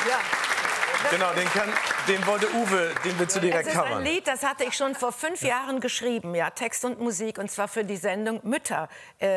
Ja. Genau, den wollte Uwe, den willst du direkt covern. Das ist ein Lied, das hatte ich schon vor 5 Jahren geschrieben, ja, Text und Musik, und zwar für die Sendung Mütter,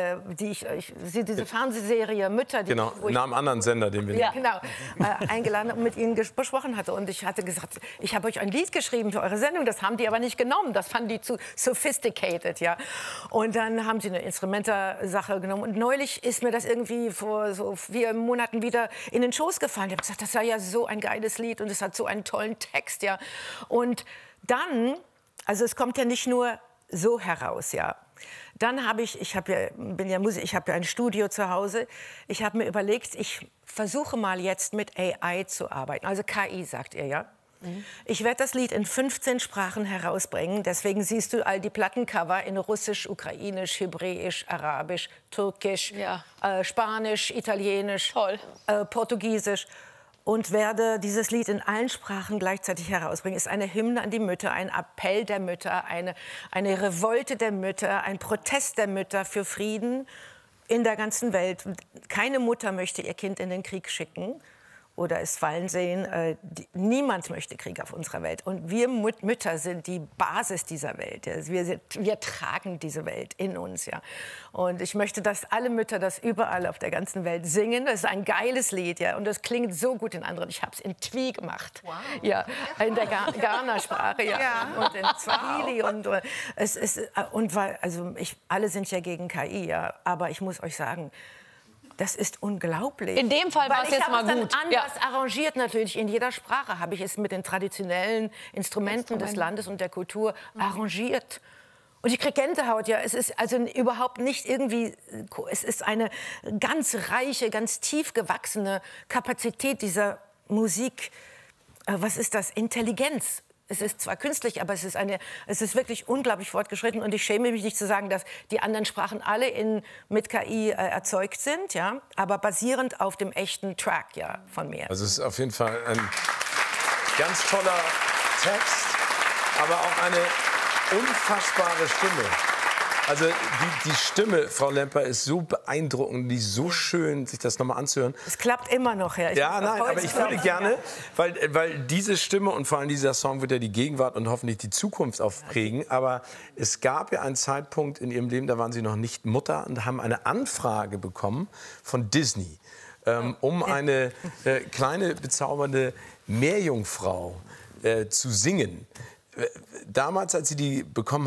diese Fernsehserie Mütter. Die, genau, in einem anderen Sender, den wir ja, genau, eingeladen und mit ihnen besprochen hatte. Und ich hatte gesagt, ich habe euch ein Lied geschrieben für eure Sendung, das haben die aber nicht genommen, das fanden die zu sophisticated, ja. Und dann haben sie eine Instrumentasache genommen und neulich ist mir das irgendwie vor so 4 Monaten wieder in den Schoß gefallen. Ich habe gesagt, das war ja so ein geiles Lied und es hat so einen tollen Text, ja. Und dann, also es kommt ja nicht nur so heraus, ja. Dann habe ich habe ja ein Studio zu Hause. Ich habe mir überlegt, ich versuche mal jetzt mit AI zu arbeiten. Also KI, sagt ihr, ja. Ich werde das Lied in 15 Sprachen herausbringen. Deswegen siehst du all die Plattencover in Russisch, Ukrainisch, Hebräisch, Arabisch, Türkisch, ja. Spanisch, Italienisch, Portugiesisch. Und werde dieses Lied in allen Sprachen gleichzeitig herausbringen. Es ist eine Hymne an die Mütter, ein Appell der Mütter, eine Revolte der Mütter, ein Protest der Mütter für Frieden in der ganzen Welt. Keine Mutter möchte ihr Kind in den Krieg schicken oder es fallen sehen. Niemand möchte Krieg auf unserer Welt. Und wir Mütter sind die Basis dieser Welt. Ja. Wir tragen diese Welt in uns. Ja. Und ich möchte, dass alle Mütter das überall auf der ganzen Welt singen. Das ist ein geiles Lied. Ja. Und das klingt so gut in anderen. Ich habe es in Twi gemacht. Wow. Ja, in der Ghana-Sprache. Ja. Ja. Und in Swahili. Wow. Alle sind ja gegen KI. Ja. Aber ich muss euch sagen, das ist unglaublich. In dem Fall war es jetzt mal gut. Ich habe es dann anders arrangiert natürlich. In jeder Sprache habe ich es mit den traditionellen Instrumenten des Landes und der Kultur arrangiert. Und ich kriege Gänsehaut, ja. Es ist also überhaupt nicht irgendwie, es ist eine ganz reiche, ganz tief gewachsene Kapazität dieser Musik. Was ist das? Intelligenz. Es ist zwar künstlich, aber es ist wirklich unglaublich fortgeschritten. Und ich schäme mich nicht zu sagen, dass die anderen Sprachen alle mit KI erzeugt sind, ja, aber basierend auf dem echten Track, ja, von mir. Also es ist auf jeden Fall ein ganz toller Text, aber auch eine unfassbare Stimme. Also die Stimme, Frau Lemper, ist so beeindruckend, die ist so schön, sich das nochmal anzuhören. Es klappt immer noch, ja. Ja, nein, aber ich würde gerne, weil diese Stimme und vor allem dieser Song wird ja die Gegenwart und hoffentlich die Zukunft aufprägen. Aber es gab ja einen Zeitpunkt in Ihrem Leben, da waren Sie noch nicht Mutter und haben eine Anfrage bekommen von Disney, um eine kleine, bezaubernde Meerjungfrau zu singen. Damals, als Sie die bekommen